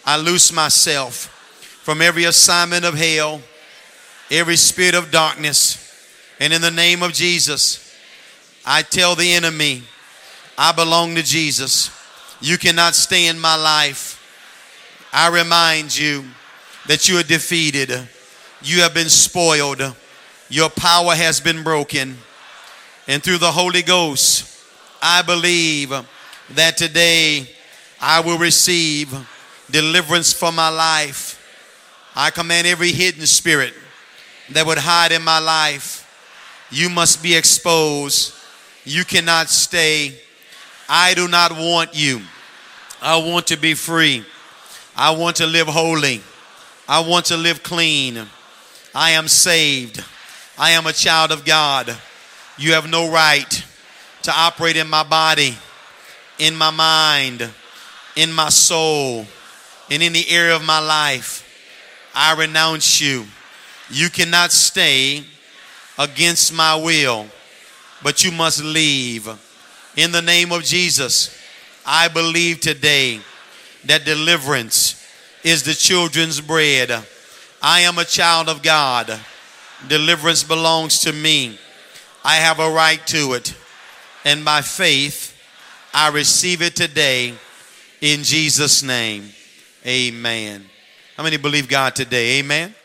I loose myself from every assignment of hell, every spirit of darkness. And in the name of Jesus, I tell the enemy, I belong to Jesus. You cannot stay in my life. I remind you that you are defeated. You have been spoiled. Your power has been broken. And through the Holy Ghost, I believe that today I will receive deliverance for my life. I command every hidden spirit that would hide in my life, you must be exposed. You cannot stay. I do not want you. I want to be free. I want to live holy. I want to live clean. I am saved. I am a child of God. You have no right to operate in my body, in my mind, in my soul, and in the area of my life. I renounce you. You cannot stay against my will, but you must leave. In the name of Jesus, I believe today that deliverance is the children's bread. I am a child of God. Deliverance belongs to me. I have a right to it. And by faith, I receive it today in Jesus' name. Amen. How many believe God today? Amen.